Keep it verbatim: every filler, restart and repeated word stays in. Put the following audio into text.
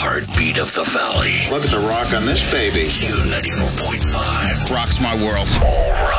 heartbeat of the valley. Look at the rock on this baby. Q ninety-four point five rocks my world. All rock.